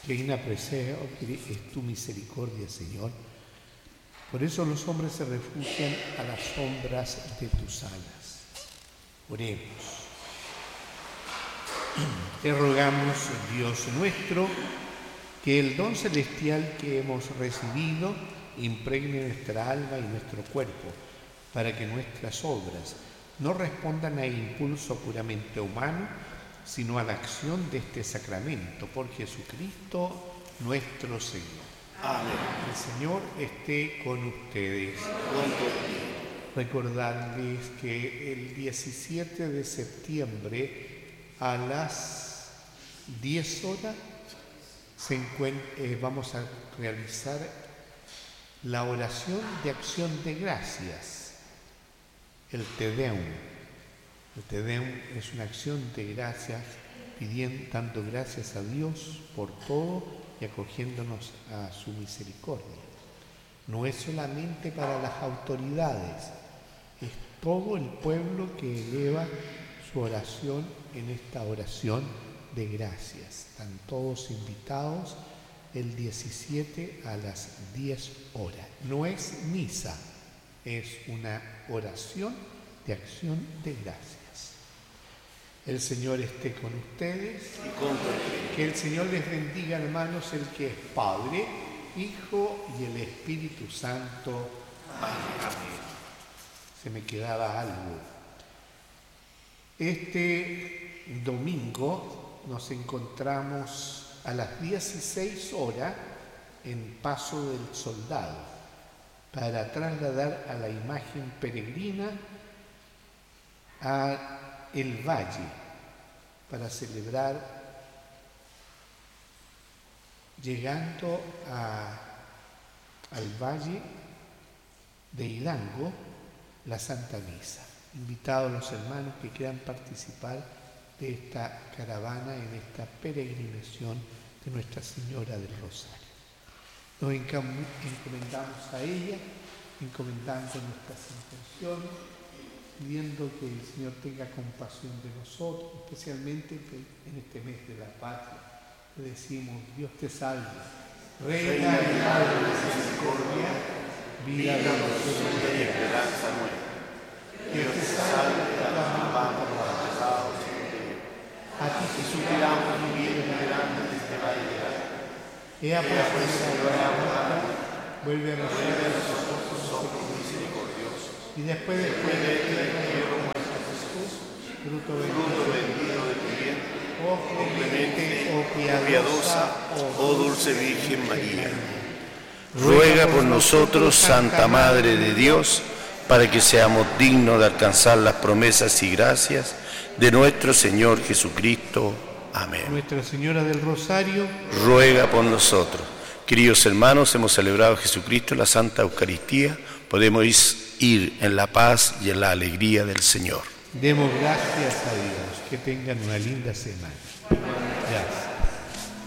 Qué inapreciable es tu misericordia, Señor. Por eso los hombres se refugian a las sombras de tus alas. Oremos. Te rogamos, Dios nuestro, que el don celestial que hemos recibido impregne nuestra alma y nuestro cuerpo, para que nuestras obras no respondan a impulso puramente humano, sino a la acción de este sacramento, por Jesucristo nuestro Señor. Amén. El Señor esté con ustedes. Recordarles que el 17 de septiembre a las 10 horas vamos a realizar la oración de acción de gracias, el Te Deum. El Te Deum es una acción de gracias, dando gracias a Dios por todo y acogiéndonos a su misericordia. No es solamente para las autoridades, es todo el pueblo que eleva su oración en esta oración de gracias. Están todos invitados el 17 a las 10 horas. No es misa, es una oración de acción de gracias. El Señor esté con ustedes. Y con tu espíritu. Que el Señor les bendiga, hermanos, el que es Padre, Hijo y el Espíritu Santo. Amén. Se me quedaba algo. Este domingo nos encontramos a las 16 horas en Paso del Soldado para trasladar a la imagen peregrina a el Valle para celebrar, llegando al Valle de Hidalgo, la Santa Misa. Invitados los hermanos que quieran participar de esta caravana, en esta peregrinación de Nuestra Señora del Rosario. Nos encomendamos a ella, encomendando nuestras intenciones, pidiendo que el Señor tenga compasión de nosotros, especialmente en este mes de la patria. Le decimos: Dios te salve, Reina y Madre de misericordia, vida, dulzura y esperanza nuestra. Dios te salve, te aclamamos por los pecados. A ti te suplicamos, y liberando de este valle de la vida. Ea pues, Señora nuestra, vuelve a nosotros misericordiosos. Y después de que muerto Jesús, fruto bendito de tu vientre, oh clemente, oh piadosa, oh dulce Virgen María, ruega por nosotros, Santa Madre de Dios, para que seamos dignos de alcanzar las promesas y gracias de nuestro Señor Jesucristo. Amén. Nuestra Señora del Rosario, ruega por nosotros. Queridos hermanos, hemos celebrado a Jesucristo en la Santa Eucaristía. Podemos ir en la paz y en la alegría del Señor. Demos gracias a Dios. Que tengan una linda semana. Gracias.